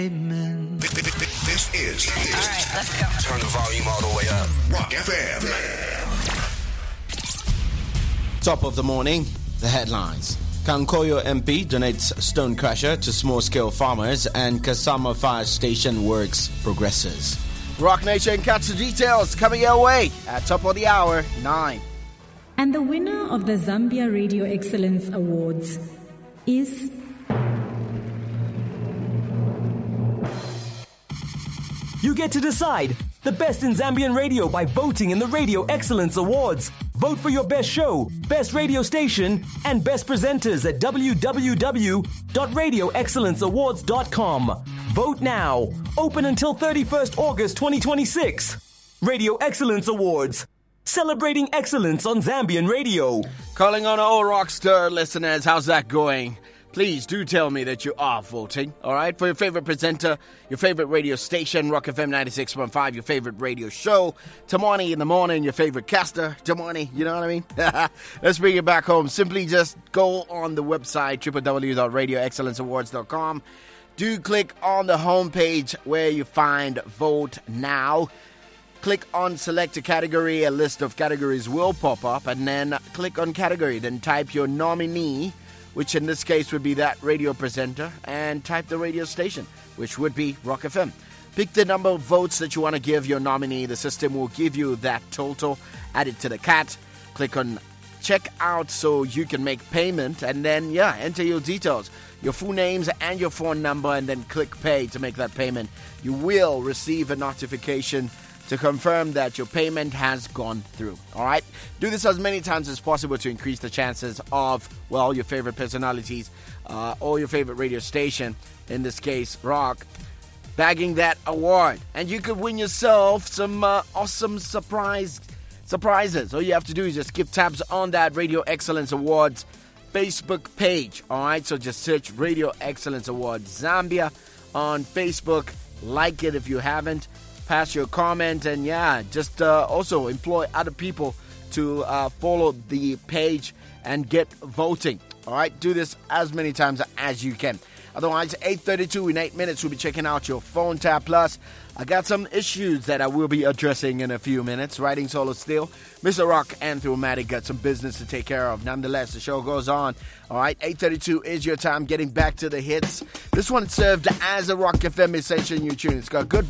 This is. All right, let's go. Turn the volume all the way up. Rock FM. Top of the morning, the headlines. Kankoyo MP donates stone crusher to small-scale farmers, and Kasama Fire Station works progresses. Rock Nation, catch the details coming your way at top of the hour, 9. And the winner of the Zambia Radio Excellence Awards is... You get to decide the best in Zambian radio by voting in the Radio Excellence Awards. Vote for your best show, best radio station, and best presenters at www.radioexcellenceawards.com. Vote now. Open until 31st August 2026. Radio Excellence Awards. Celebrating excellence on Zambian radio. Calling on all Rockstar listeners, how's that going? Please do tell me that you are voting, all right? For your favorite presenter, your favorite radio station, Rock FM 96.5, your favorite radio show, Tamani in the morning, your favorite caster, Tamani, you know what I mean? Let's bring it back home. Simply just go on the website, www.radioexcellenceawards.com. Do click on the homepage where you find Vote Now. Click on select a category, a list of categories will pop up, and then click on category, then type your nominee, which in this case would be that radio presenter, and type the radio station, which would be Rock FM. Pick the number of votes that you want to give your nominee. The system will give you that total. Add it to the cat. Click on check out so you can make payment, and then, enter your details, your full names and your phone number, and then click pay to make that payment. You will receive a notification to confirm that your payment has gone through. All right? Do this as many times as possible to increase the chances of, well, your favorite personalities or your favorite radio station, in this case, Rock, bagging that award. And you could win yourself some awesome surprises. All you have to do is just keep tabs on that Radio Excellence Awards Facebook page. All right? So just search Radio Excellence Awards Zambia on Facebook. Like it if you haven't. Pass your comment, and just also employ other people to follow the page and get voting. All right, do this as many times as you can. Otherwise, 8:32 in 8 minutes, we'll be checking out your phone tap. Plus, I got some issues that I will be addressing in a few minutes. Riding solo still. Mr. Rock and Thromatic got some business to take care of. Nonetheless, the show goes on. All right, 8:32 is your time. Getting back to the hits. This one served as a Rock FM Essential new tune. It's got good